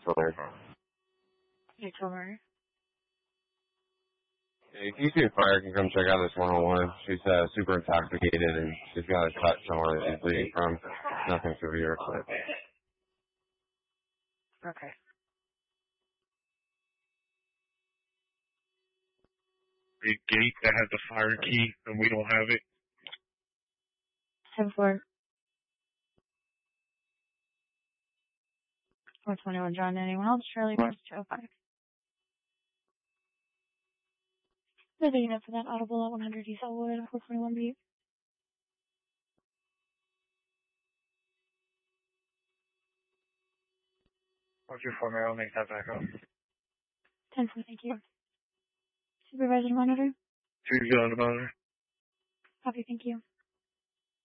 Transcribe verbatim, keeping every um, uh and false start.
Sorry. Hey, Tomer. Hey, if you see a fire, can come check out this one oh one. She's uh, super intoxicated and she's got a cut somewhere that she's bleeding from. Nothing severe, but. Okay. A gate that has the fire key and we don't have it. ten four. four twenty-one, John. Anyone else? Charlie, North two oh five. Another unit for that audible at one hundred East Elwood, four twenty-one B. What's your phone? I'll make that back up. ten four, thank you. Supervisor monitor? Two zero monitor. Copy, thank you.